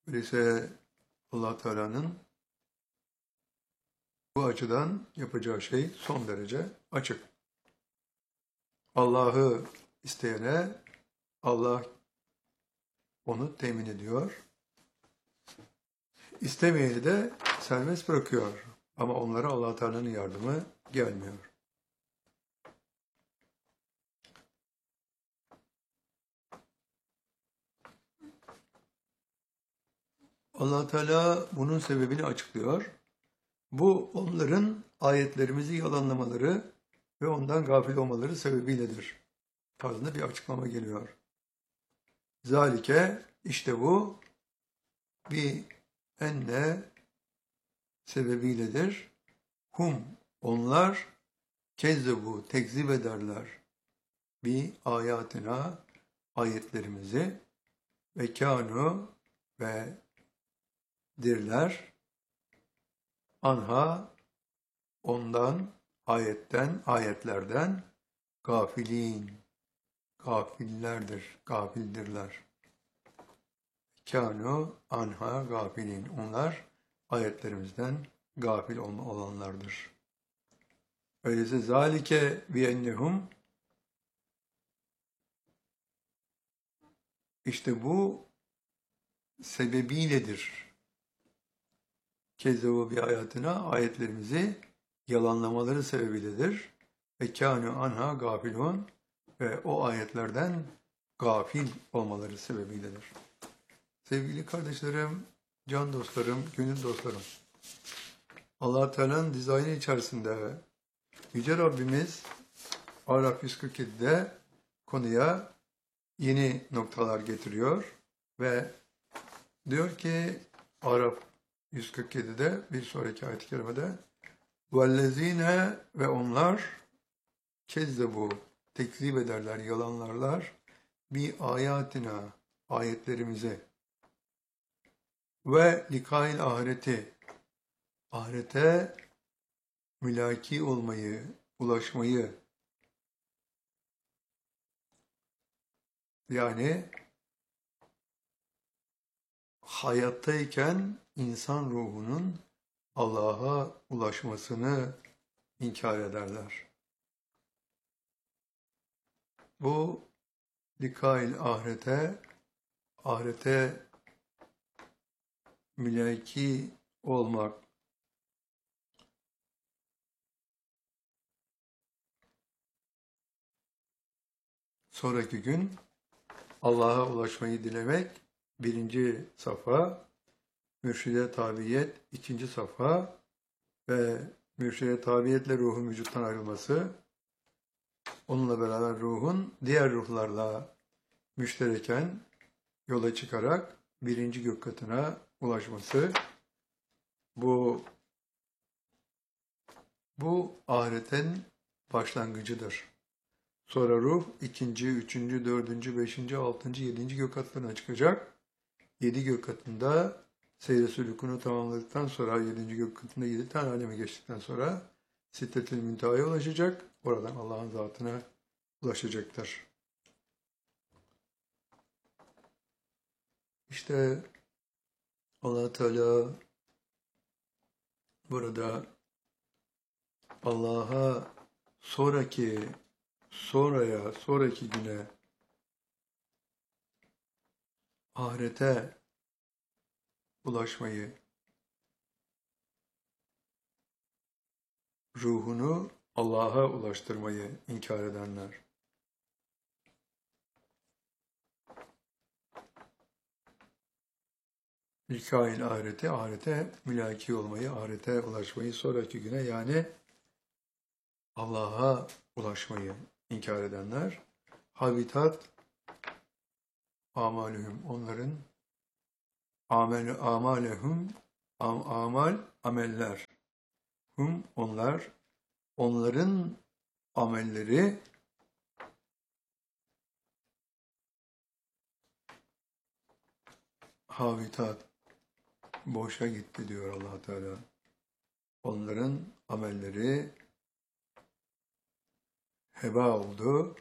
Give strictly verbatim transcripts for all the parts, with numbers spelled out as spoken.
Öyleyse Allah Teala'nın bu açıdan yapacağı şey son derece açık. Allah'ı isteyene Allah onu temin ediyor. İstemeyeni de serbest bırakıyor. Ama onlara Allah Teala'nın yardımı gelmiyor. Allah Teala bunun sebebini açıklıyor. Bu onların ayetlerimizi yalanlamaları ve ondan gafil olmaları sebebiyledir tarzında bir açıklama geliyor. Zalike işte bu bir enne sebebiyledir. Hum onlar kezzebu tekzip ederler bir ayatina ayetlerimizi ve kânu ve dirler anha ondan ayetten ayetlerden gafilin gafillerdir gafildirler. Kânu anha gafilin onlar ayetlerimizden gafil olma olanlardır. Öyleyse zalike bi ennehum işte bu sebebiyledir. Kezzebu bi ayatina ayetlerimizi yalanlamaları sebebiyledir. Ve kânu anha gafilun ve o ayetlerden gafil olmaları sebebiyledir. Sevgili kardeşlerim, can dostlarım, gönül dostlarım. Allah Teala'nın dizaynı içerisinde Yüce Rabbimiz Araf yüz kırk yedi'de konuya yeni noktalar getiriyor ve diyor ki Araf yüz kırk yedi'de bir sonraki ayet-i kerimede vellezine ve onlar kezzebu tekzip ederler, yalanlarlar bir ayatina ayetlerimize ve likail ahireti ahirete mülaki olmayı, ulaşmayı yani hayattayken insan ruhunun Allah'a ulaşmasını inkar ederler. Bu likail ahirete, ahirete mülaki olmak, sonraki gün Allah'a ulaşmayı dilemek birinci safa, mürşide tabiyet ikinci safa ve mürşide tabiyetle ruhun vücuttan ayrılması, onunla beraber ruhun diğer ruhlarla müştereken yola çıkarak birinci gök katına ulaşması, bu bu ahiretin başlangıcıdır. Sonra ruh ikinci, üçüncü, dördüncü, beşinci, altıncı, yedinci gök katlarına çıkacak. Yedi gök katında seyre sülükünü tamamladıktan sonra yedinci gök katında yedi tane aleme geçtikten sonra Sidretül Münteha'ya ulaşacak. Oradan Allah'ın zatına ulaşacaktır. İşte Allah Teala burada Allah'a sonraki sonraya, sonraki güne ahirete ulaşmayı, ruhunu Allah'a ulaştırmayı inkar edenler. Likail ahirete, ahirete mülaki olmayı, ahirete ulaşmayı, sonraki güne yani Allah'a ulaşmayı inkar edenler. Habitat amalühüm, onların amel, amalehum, am, amal, ameller. Hum, onlar, onların amelleri habitat, boşa gitti diyor Allah Teala. Onların amelleri heba oldu,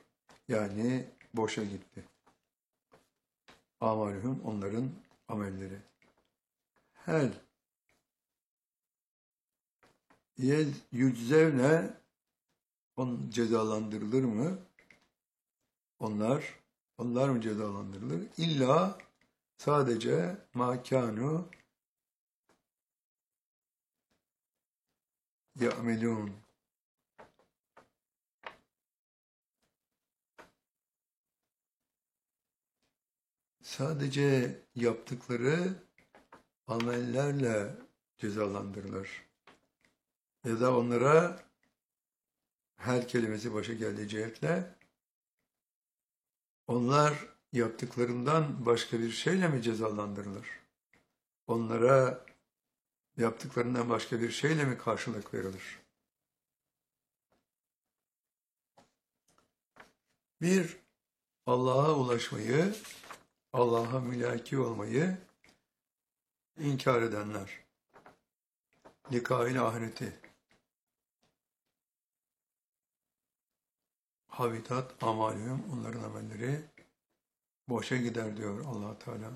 yani boşa gitti. Amalühüm onların amelleri. hel yez yüczevne on cezalandırılır mı? Onlar onlar mı cezalandırılır? İlla sadece makanu ya'melun. Sadece yaptıkları amellerle cezalandırılır. Ya da onlara her kelimesi başa geldiği cihetle onlar yaptıklarından başka bir şeyle mi cezalandırılır? Onlara yaptıklarından başka bir şeyle mi karşılık verilir? Bir, Allah'a ulaşmayı, Allah'a mülaki olmayı inkar edenler. Likail ahireti. Habitat amalühüm, onların amelleri boşa gider diyor Allah Teala.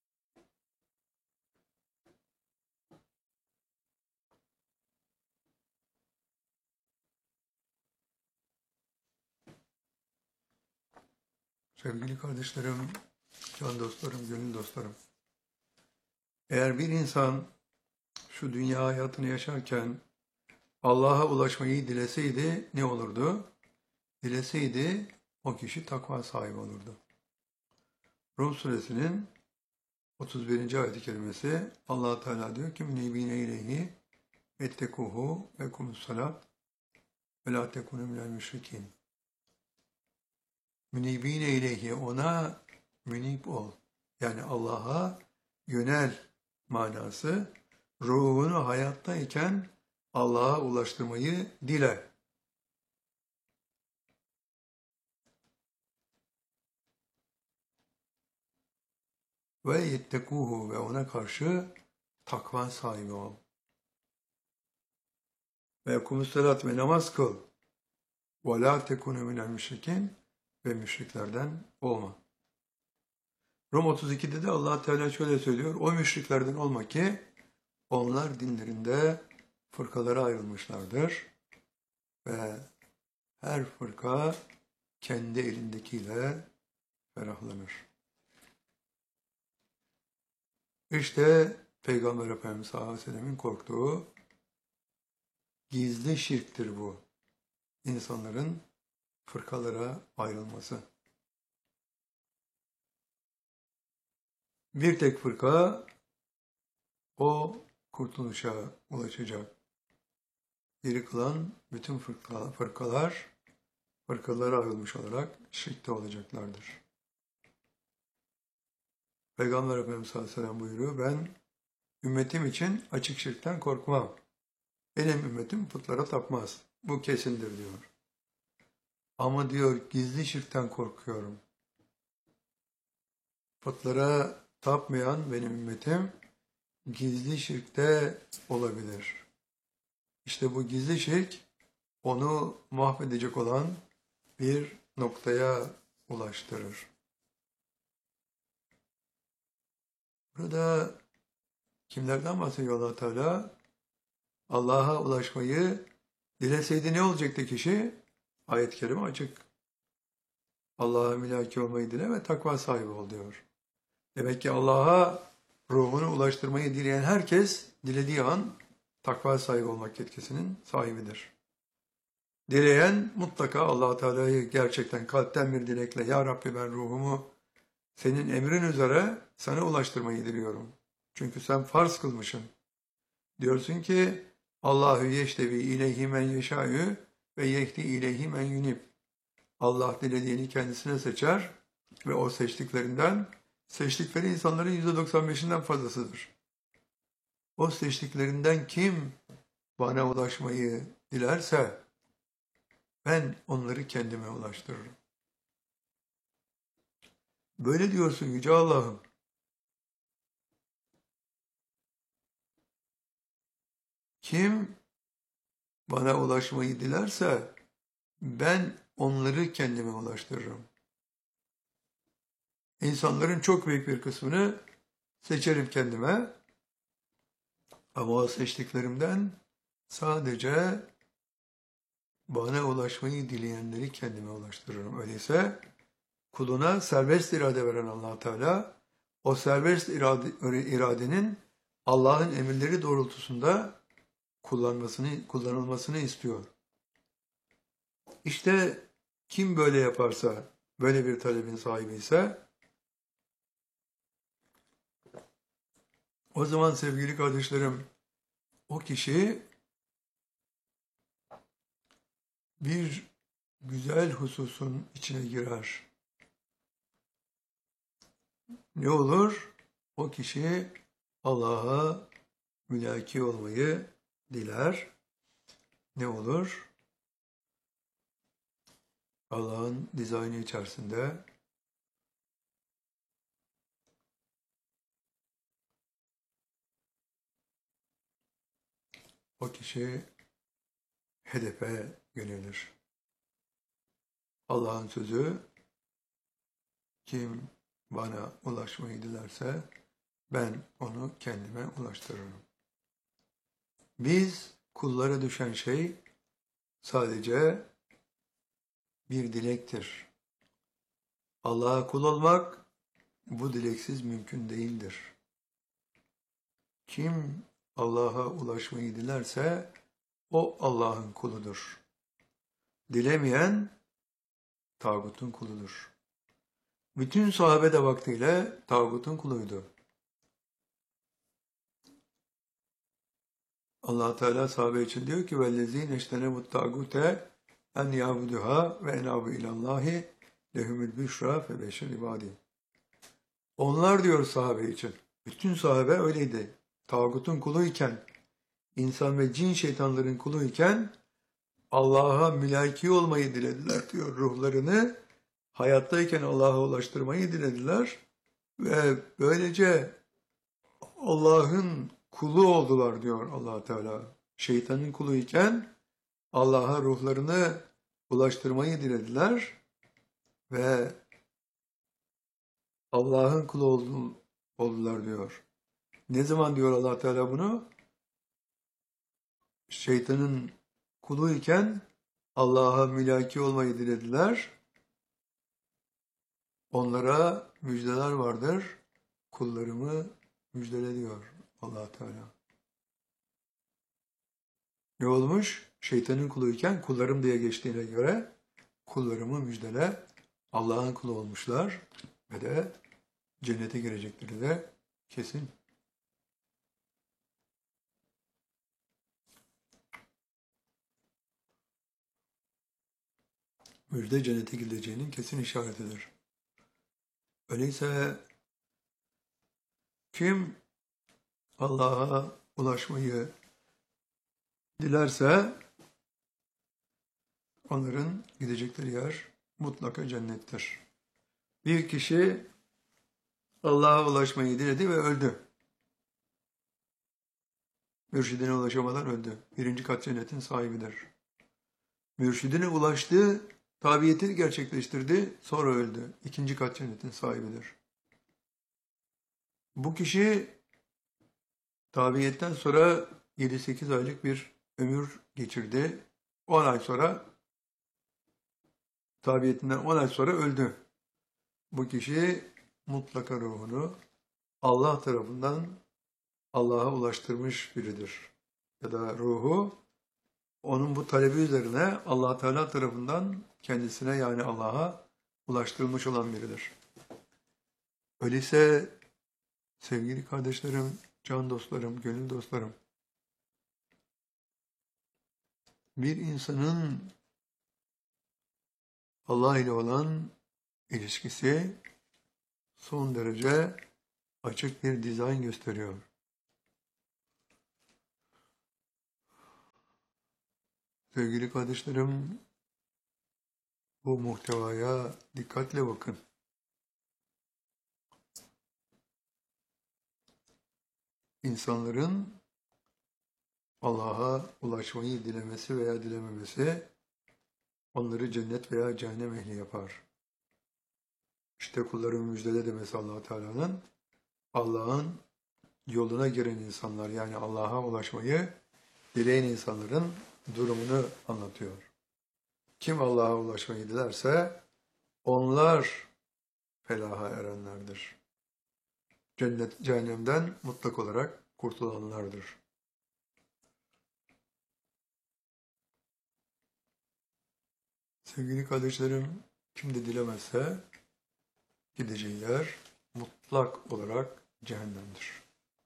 Sevgili kardeşlerim, can dostlarım, gönül dostlarım. Eğer bir insan şu dünya hayatını yaşarken Allah'a ulaşmayı dileseydi ne olurdu? Dileseydi o kişi takva sahibi olurdu. Rum suresinin otuz birinci ayet-i kerimesi Allah Teala diyor ki münibine ileyhi ettekuhu ve kumussalat ve la tekunu minel müşrikin. Münibine ileyhi, ona münib ol. Yani Allah'a yönel manası. Ruhunu hayattayken Allah'a ulaştırmayı dile. Ve yettekuhu, ve ona karşı takva sahibi ol. Ve yekumussalat, ve namaz kıl. Ve la tekunu minel müşrikin, ve müşriklerden olma. Rum otuz ikide de Allah Teala şöyle söylüyor. O müşriklerden olma ki onlar dinlerinde fırkalara ayrılmışlardır ve her fırka kendi elindekiyle ferahlanır. İşte Peygamber Efendimiz sallallahu aleyhi ve sellemin korktuğu gizli şirktir bu. İnsanların fırkalara ayrılması. Bir tek fırka o kurtuluşa ulaşacak. Geri kalan bütün fırkalar fırkalara ayrılmış olarak şirkte olacaklardır. Peygamber Efendimiz sallallahu aleyhi ve sellem buyuruyor, ben ümmetim için açık şirkten korkmam. Benim ümmetim putlara tapmaz. Bu kesindir diyor. Ama diyor gizli şirkten korkuyorum. Putlara tapmayan benim ümmetim gizli şirkte olabilir. İşte bu gizli şirk onu mahvedecek olan bir noktaya ulaştırır. Burada kimlerden bahsediyor Allah Teala? Allah'a ulaşmayı dileseydi ne olacaktı kişi? Ayet-i kerime açık. Allah'a mülaki olmayı dile ve takva sahibi ol diyor. Demek ki Allah'a ruhunu ulaştırmayı dileyen herkes dilediği an takva sahibi olmak yetkisinin sahibidir. Dileyen mutlaka Allah Teala'yı gerçekten kalpten bir dilekle ya Rabbi ben ruhumu senin emrin üzere sana ulaştırmayı diliyorum. Çünkü sen farz kılmışsın. Diyorsun ki Allahu yeştevi ileyhi men yeşâ'ü ve yehdi ileyhi men yunib. Allah dilediğini kendisine seçer ve o seçtiklerinden seçtikleri insanların yüzde doksan beşinden fazlasıdır. O seçtiklerinden kim bana ulaşmayı dilerse ben onları kendime ulaştırırım. Böyle diyorsun Yüce Allah'ım. Kim bana ulaşmayı dilerse ben onları kendime ulaştırırım. İnsanların çok büyük bir kısmını seçerim kendime. Ama o seçtiklerimden sadece bana ulaşmayı dileyenleri kendime ulaştırırım. Öyleyse kuluna serbest irade veren Allah Teala, o serbest irade, iradenin Allah'ın emirleri doğrultusunda kullanmasını, kullanılmasını istiyor. İşte kim böyle yaparsa, böyle bir talebin sahibi ise, o zaman sevgili kardeşlerim, o kişi bir güzel hususun içine girer. Ne olur? O kişi Allah'a mülaki olmayı diler. Ne olur? Allah'ın dizaynı içerisinde o kişi hedefe yönelir. Allah'ın sözü, kim bana ulaşmayı dilerse ben onu kendime ulaştırırım. Biz kullara düşen şey sadece bir dilektir. Allah'a kul olmak bu dileksiz mümkün değildir. Kim Allah'a ulaşmayı dilerse o Allah'ın kuludur. Dilemeyen tağutun kuludur. Bütün sahabe de vaktiyle tağutun kuluydu. Allah Teala sahabe için diyor ki وَالَّذ۪ينَ اَجْتَنَبُوا التَّاغُوتَ اَنْ يَعْبُدُهَا وَاَنَابُوا اِلَى اللّٰهِ لَهُمُ الْبُشْرَى فَبَشِّرْ عِبَادِهِ. Onlar diyor sahabe için. Bütün sahabe öyleydi. Tağutun kuluyken, insan ve cin şeytanların kuluyken Allah'a mülaki olmayı dilediler diyor. Ruhlarını hayattayken Allah'a ulaştırmayı dilediler ve böylece Allah'ın kulu oldular diyor Allah Teala. Şeytanın kuluyken Allah'a ruhlarını ulaştırmayı dilediler ve Allah'ın kulu oldular diyor. Ne zaman diyor Allah Teala bunu? Şeytanın kuluyken Allah'a mülaki olmayı dilediler. Onlara müjdeler vardır. Kullarımı müjdele diyor Allah Teala. Ne olmuş? Şeytanın kuluyken kullarım diye geçtiğine göre kullarımı müjdele, Allah'ın kulu olmuşlar ve de cennete girecekleri de kesin. Müjde cennete gideceğinin kesin işaretidir. Öyleyse kim Allah'a ulaşmayı dilerse onların gidecekleri yer mutlaka cennettir. Bir kişi Allah'a ulaşmayı diledi ve öldü. Mürşidine ulaşamadan öldü. Birinci kat cennetin sahibidir. Mürşidine ulaştı, tabiyetini gerçekleştirdi, sonra öldü. İkinci kat cennetin sahibidir. Bu kişi tabiyetten sonra yedi sekiz aylık bir ömür geçirdi. on ay sonra, tabiyetinden on ay sonra öldü. Bu kişi mutlaka ruhunu Allah tarafından Allah'a ulaştırmış biridir. Ya da ruhu onun bu talebi üzerine Allah Teala tarafından kendisine, yani Allah'a ulaştırılmış olan biridir. Öyleyse sevgili kardeşlerim, can dostlarım, gönül dostlarım, bir insanın Allah ile olan ilişkisi son derece açık bir dizayn gösteriyor. Sevgili kardeşlerim, bu muhtevaya dikkatle bakın. İnsanların Allah'a ulaşmayı dilemesi veya dilememesi onları cennet veya cehennem ehli yapar. İşte kulların müjdele demesi Allah Teala'nın, Allah'ın yoluna giren insanlar, yani Allah'a ulaşmayı dileyen insanların durumunu anlatıyor. Kim Allah'a ulaşmayı dilerse onlar felaha erenlerdir. Cennet, cehennemden mutlak olarak kurtulanlardır. Sevgili kardeşlerim, kim de dilemezse gideceği yer mutlak olarak cehennemdir.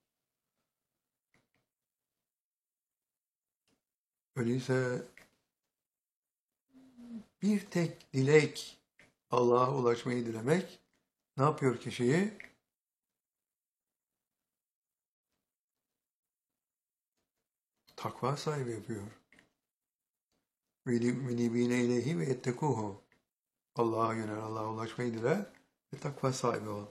Öyleyse bir tek dilek, Allah'a ulaşmayı dilemek, ne yapıyor kişiyi? Takva sahibi yapıyor. وَنِب۪ينَ اِلَيْهِ وَيَتَّكُوهُ Allah'a yönel, Allah'a ulaşmayı dile ve takva sahibi ol.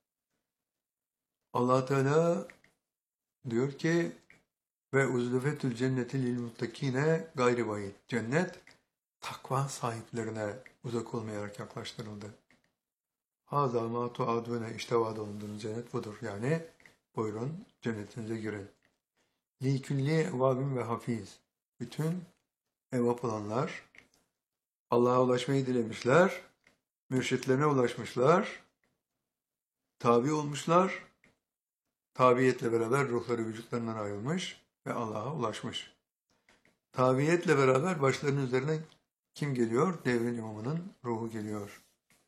Allah Teala diyor ki ve uzlufetül cenneti lil muttakine gayri bayit. Cennet takva sahiplerine uzak olmayarak yaklaştırıldı. Hazâ mâ tuadûne, işte vaad olunduğunuz cennet budur. Yani buyurun cennetinize girin. Likülli evvabin ve hafiz. Bütün evvap olanlar Allah'a ulaşmayı dilemişler, mürşitlerine ulaşmışlar, tabi olmuşlar, tabiyetle beraber ruhları vücutlarından ayrılmış ve Allah'a ulaşmış. Tabiyetle beraber başlarının üzerine kim geliyor? Devrin imamının ruhu geliyor.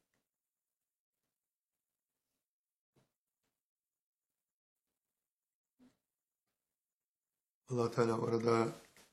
Allah Teala orada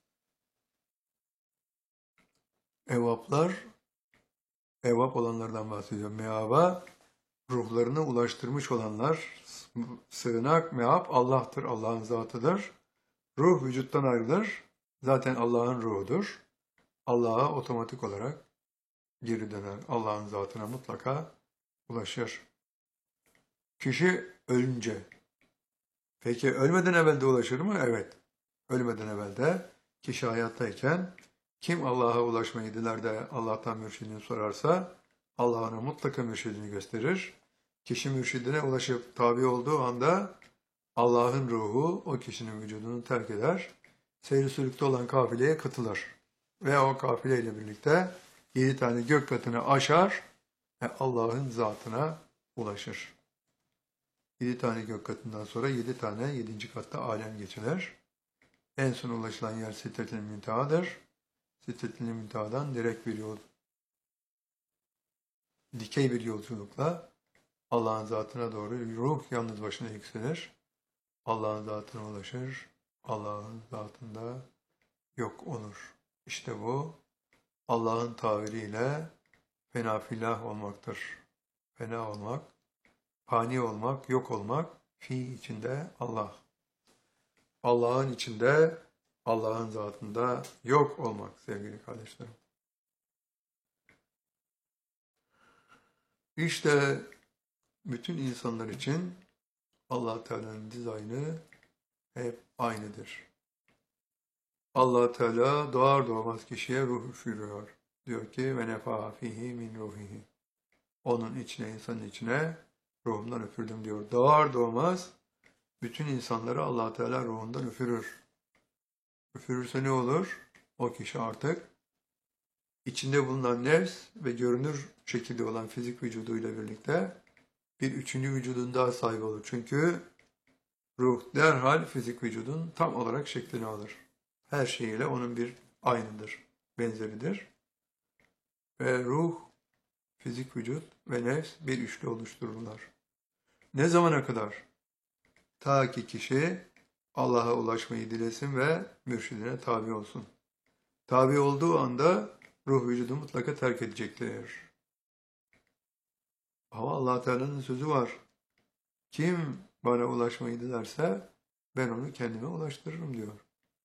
evvaplar, evvap olanlardan bahsediyor. Meaba, ruhlarını ulaştırmış olanlar, sığınak, meab Allah'tır, Allah'ın zatıdır. Ruh vücuttan ayrılır, zaten Allah'ın ruhudur. Allah'a otomatik olarak geri döner. Allah'ın zatına mutlaka ulaşır. Kişi ölünce, peki ölmeden evvel de ulaşır mı? Evet. Ölmeden evvel de kişi hayattayken kim Allah'a ulaşmayı diler de Allah'tan mürşidini sorarsa Allah ona mutlaka mürşidini gösterir. Kişi mürşidine ulaşıp tabi olduğu anda Allah'ın ruhu o kişinin vücudunu terk eder. Seyri sülükte olan kafileye katılır. Ve o kafileyle birlikte yedi tane gök katını aşar ve Allah'ın zatına ulaşır. Yedi tane gök katından sonra yedi tane yedinci katta alem geçilir. En son ulaşılan yer Sidret-i Münteha'dır. Sidret-i Münteha'dan direkt bir yol, dikey bir yolculukla Allah'ın zatına doğru ruh yalnız başına yükselir. Allah'ın zatına ulaşır. Allah'ın zatında yok olur. İşte bu Allah'ın tabiriyle fena filah olmaktır. Fena olmak, fani olmak, yok olmak, fi içinde Allah. Allah'ın içinde, Allah'ın zatında yok olmak sevgili kardeşlerim. İşte bütün insanlar için Allah Teala'nın dizaynı hep aynıdır. Allah Teala doğar doğmaz kişiye ruh üfürüyor. Diyor ki ve nefâ fîhî min ruhihi. Onun içine, insanın içine ruhumdan üfürdüm diyor. Doğar doğmaz bütün insanları Allah Teala ruhundan üfürür. Üfürürse ne olur? O kişi artık içinde bulunan nefs ve görünür şekilde olan fizik vücuduyla birlikte bir üçüncü vücudun daha sahibi olur. Çünkü ruh derhal fizik vücudun tam olarak şeklini alır. Her şeyiyle onun bir aynıdır, benzeridir. Ve ruh, fizik vücut ve nefs bir üçlü oluştururlar. Ne zamana kadar? Ta ki kişi Allah'a ulaşmayı dilesin ve mürşidine tabi olsun. Tabi olduğu anda ruh vücudu mutlaka terk edecektir. Ama Allah Teala'nın sözü var. Kim bana ulaşmayı dilerse ben onu kendime ulaştırırım diyor.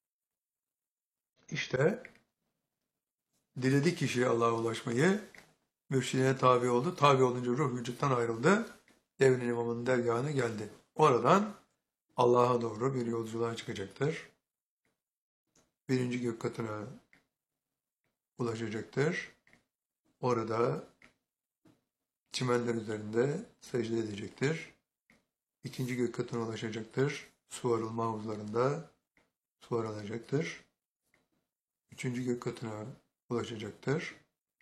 İşte diledi kişi Allah'a ulaşmayı, mürşidine tabi oldu. Tabi olunca ruh vücuttan ayrıldı. Devrin imamının dergahına geldi. Oradan Allah'a doğru bir yolculuğa çıkacaktır. Birinci gök katına ulaşacaktır. Orada çimenler üzerinde secde edecektir. İkinci gök katına ulaşacaktır. su arılma havuzlarında su arılacaktır. Üçüncü gök katına ulaşacaktır.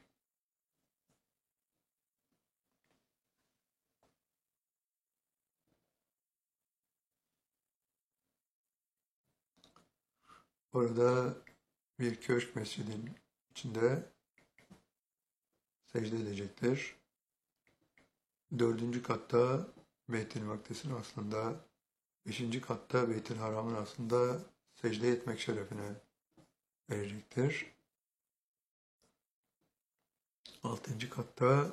Orada bir köşk mescidin içinde secde edecektir. Dördüncü katta Beyt-i Makdis'in aslında, beşinci katta Beyt-i Haram'ın aslında secde etmek şerefine verecektir. Altıncı katta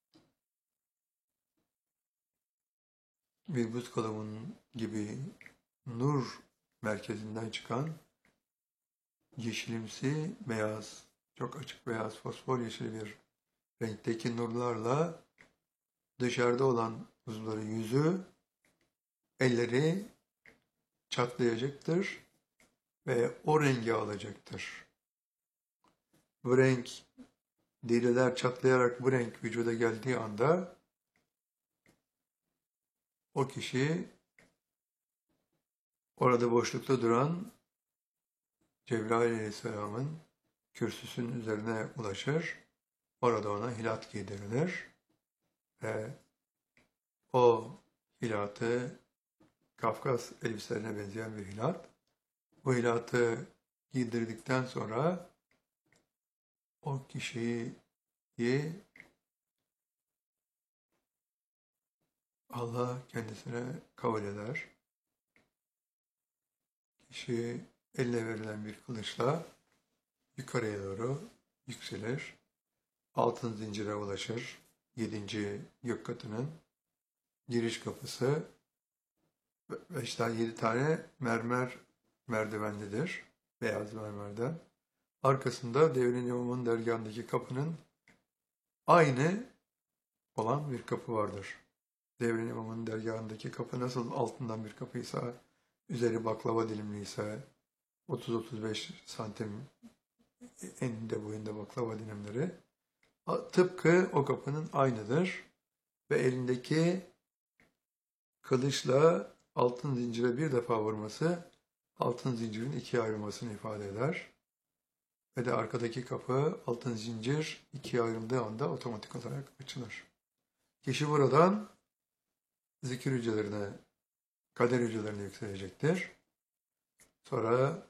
bir buz kalıbının gibi nur merkezinden çıkan yeşilimsi beyaz, çok açık beyaz, fosfor yeşili bir renkteki nurlarla dışarıda olan buzların yüzü, elleri çatlayacaktır ve o rengi alacaktır. Bu renk, deriler çatlayarak bu renk vücuda geldiği anda o kişi orada boşlukta duran Cebrail Aleyhisselam'ın kürsüsünün üzerine ulaşır. Orada ona hilat giydirilir ve o hilatı, Kafkas elbiselerine benzeyen bir hilat, bu hilatı giydirdikten sonra o kişiyi Allah kendisine kabul eder. Kişi eline verilen bir kılıçla yukarıya doğru yükselir. Altın zincire ulaşır. Yedinci gök katının giriş kapısı. Beş tane, yedi tane mermer merdivenlidir. Beyaz mermerden. Arkasında Devrin İmam'ın dergahındaki kapının aynı olan bir kapı vardır. Devrin İmam'ın dergahındaki kapı nasıl altından bir kapıysa, üzeri baklava dilimliyse, otuz otuz beş santim eninde boyunda baklava dilimleri, tıpkı o kapının aynıdır. Ve elindeki kılıçla altın zincire bir defa vurması, altın zincirin ikiye ayrılmasını ifade eder. Ve de arkadaki kapı, altın zincir ikiye ayrıldığı anda otomatik olarak açılır. Kişi buradan zikir hücrelerine, kader hücrelerine yükselecektir. Sonra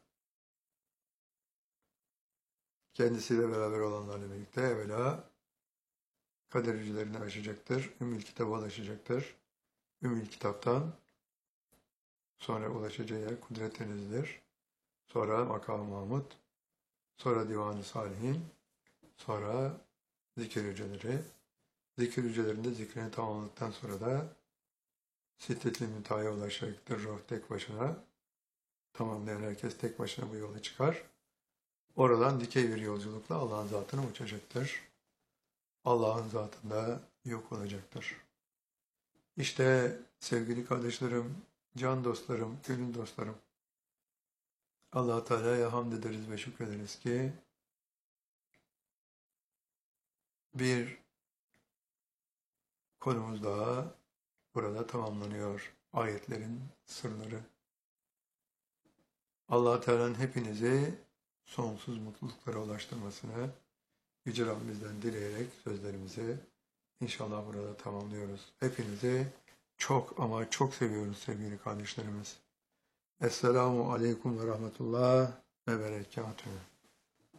kendisiyle beraber olanlarla birlikte evvela kader hücrelerini aşacaktır. Ümmül Kitap'a ulaşacaktır. Ümmül Kitap'tan sonra ulaşacağı yer Kudret Denizi'dir. Sonra Makam-ı Mahmud, sonra Divan-ı Salihin, sonra zikir hücreleri. Zikir hücrelerinde zikrini tamamladıktan sonra da Siddet-i Müntaha'ya ulaşacaktır ruh tek başına. Tamamlayan herkes tek başına bu yola çıkar. Oradan dikey bir yolculukla Allah'ın zatına uçacaktır. Allah'ın zatında yok olacaktır. İşte sevgili kardeşlerim, can dostlarım, gönül dostlarım, Allah-u Teala'ya hamd ederiz ve şükrederiz ki bir konumuz daha burada tamamlanıyor. Ayetlerin sırları. Allah-u Teala'nın hepinizi sonsuz mutluluklara ulaştırmasını Yüce Rabbimizden dileyerek sözlerimizi inşallah burada tamamlıyoruz. Hepinizi çok ama çok seviyoruz sevgili kardeşlerimiz. Esselamu Aleyküm ve Rahmetullah ve Berekatuhu.